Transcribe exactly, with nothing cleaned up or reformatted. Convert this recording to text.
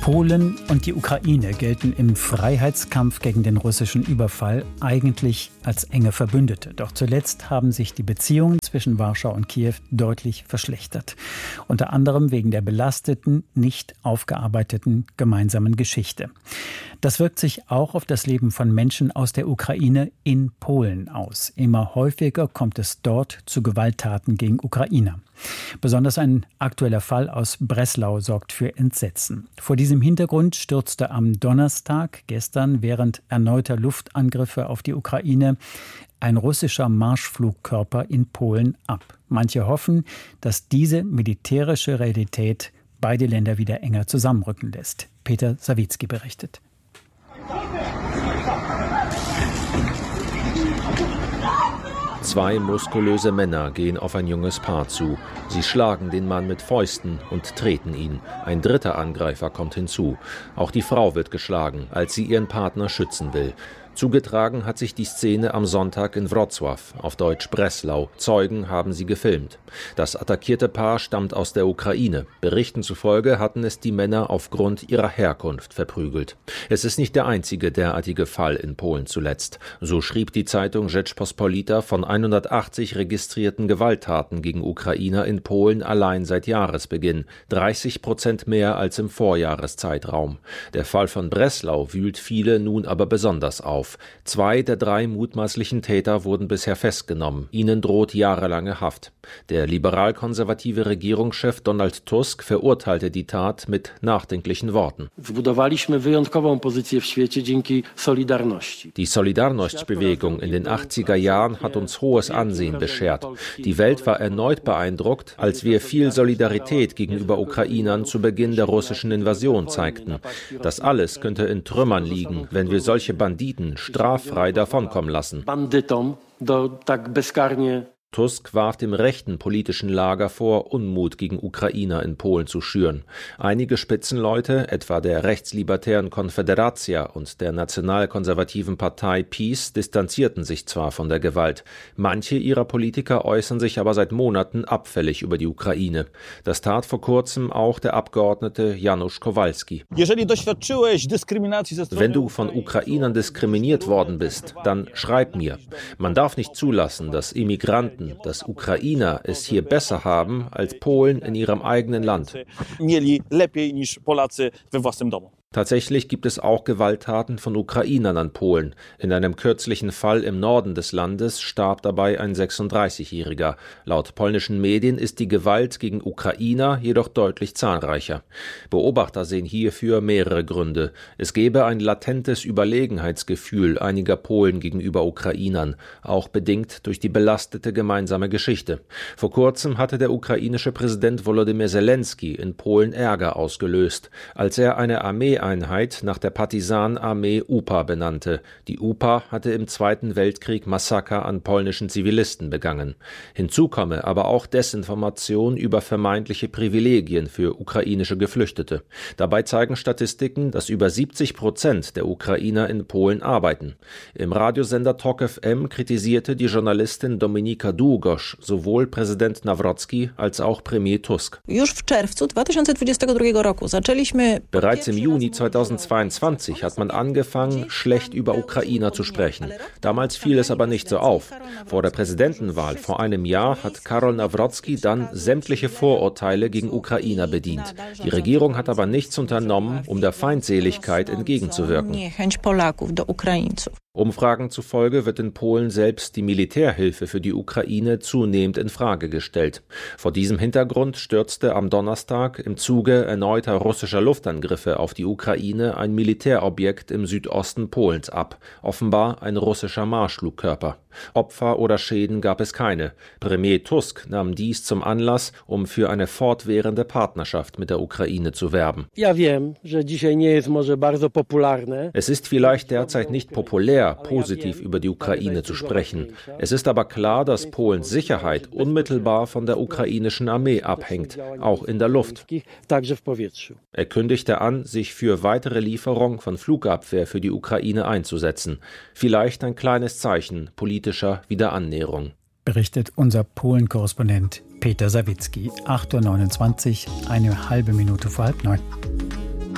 Polen und die Ukraine gelten im Freiheitskampf gegen den russischen Überfall eigentlich als enge Verbündete. Doch zuletzt haben sich die Beziehungen zwischen Warschau und Kiew deutlich verschlechtert. Unter anderem wegen der belasteten, nicht aufgearbeiteten gemeinsamen Geschichte. Das wirkt sich auch auf das Leben von Menschen aus der Ukraine in Polen aus. Immer häufiger kommt es dort zu Gewalttaten gegen Ukrainer. Besonders ein aktueller Fall aus Breslau sorgt für Entsetzen. Vor diesem Hintergrund stürzte am Donnerstag, gestern, während erneuter Luftangriffe auf die Ukraine, ein russischer Marschflugkörper in Polen ab. Manche hoffen, dass diese militärische Realität beide Länder wieder enger zusammenrücken lässt. Peter Sawicki berichtet. Zwei muskulöse Männer gehen auf ein junges Paar zu. Sie schlagen den Mann mit Fäusten und treten ihn. Ein dritter Angreifer kommt hinzu. Auch die Frau wird geschlagen, als sie ihren Partner schützen will. Zugetragen hat sich die Szene am Sonntag in Wrocław, auf Deutsch Breslau. Zeugen haben sie gefilmt. Das attackierte Paar stammt aus der Ukraine. Berichten zufolge hatten es die Männer aufgrund ihrer Herkunft verprügelt. Es ist nicht der einzige derartige Fall in Polen zuletzt. So schrieb die Zeitung Rzeczpospolita von hundertachtzig registrierten Gewalttaten gegen Ukrainer in Polen allein seit Jahresbeginn. dreißig Prozent mehr als im Vorjahreszeitraum. Der Fall von Breslau wühlt viele nun aber besonders auf. Zwei der drei mutmaßlichen Täter wurden bisher festgenommen. Ihnen droht jahrelange Haft. Der liberal-konservative Regierungschef Donald Tusk verurteilte die Tat mit nachdenklichen Worten. Die Solidarność-Bewegung in den achtziger Jahren hat uns hohes Ansehen beschert. Die Welt war erneut beeindruckt, als wir viel Solidarität gegenüber Ukrainern zu Beginn der russischen Invasion zeigten. Das alles könnte in Trümmern liegen, wenn wir solche Banditen straffrei davonkommen lassen. Tusk warf dem rechten politischen Lager vor, Unmut gegen Ukrainer in Polen zu schüren. Einige Spitzenleute, etwa der rechtslibertären Konfederacja und der nationalkonservativen Partei PiS, distanzierten sich zwar von der Gewalt. Manche ihrer Politiker äußern sich aber seit Monaten abfällig über die Ukraine. Das tat vor kurzem auch der Abgeordnete Janusz Kowalski. Wenn du von Ukrainern diskriminiert worden bist, dann schreib mir. Man darf nicht zulassen, dass Immigranten, dass Ukrainer es hier besser haben als Polen in ihrem eigenen Land. Tatsächlich gibt es auch Gewalttaten von Ukrainern an Polen. In einem kürzlichen Fall im Norden des Landes starb dabei ein sechsunddreißigjähriger. Laut polnischen Medien ist die Gewalt gegen Ukrainer jedoch deutlich zahlreicher. Beobachter sehen hierfür mehrere Gründe. Es gäbe ein latentes Überlegenheitsgefühl einiger Polen gegenüber Ukrainern, auch bedingt durch die belastete gemeinsame Geschichte. Vor kurzem hatte der ukrainische Präsident Volodymyr Zelensky in Polen Ärger ausgelöst, als er eine Armee Einheit nach der Partisanenarmee U P A benannte. Die U P A hatte im Zweiten Weltkrieg Massaker an polnischen Zivilisten begangen. Hinzu komme aber auch Desinformation über vermeintliche Privilegien für ukrainische Geflüchtete. Dabei zeigen Statistiken, dass über siebzig Prozent der Ukrainer in Polen arbeiten. Im Radiosender Tok F M kritisierte die Journalistin Dominika Długosz sowohl Präsident Nawrocki als auch Premier Tusk. Bereits im Juni zweitausendzweiundzwanzig hat man angefangen, schlecht über Ukrainer zu sprechen. Damals fiel es aber nicht so auf. Vor der Präsidentenwahl vor einem Jahr hat Karol Nawrocki dann sämtliche Vorurteile gegen Ukrainer bedient. Die Regierung hat aber nichts unternommen, um der Feindseligkeit entgegenzuwirken. Umfragen zufolge wird in Polen selbst die Militärhilfe für die Ukraine zunehmend in Frage gestellt. Vor diesem Hintergrund stürzte am Donnerstag im Zuge erneuter russischer Luftangriffe auf die Ukraine ein Militärobjekt im Südosten Polens ab, offenbar ein russischer Marschflugkörper. Opfer oder Schäden gab es keine. Premier Tusk nahm dies zum Anlass, um für eine fortwährende Partnerschaft mit der Ukraine zu werben. Es ist vielleicht derzeit nicht populär, positiv über die Ukraine zu sprechen. Es ist aber klar, dass Polens Sicherheit unmittelbar von der ukrainischen Armee abhängt, auch in der Luft. Er kündigte an, sich für weitere Lieferung von Flugabwehr für die Ukraine einzusetzen. Vielleicht ein kleines Zeichen politischer Wiederannäherung. Berichtet unser Polen-Korrespondent Peter Sawicki. acht Uhr neunundzwanzig, eine halbe Minute vor halb neun.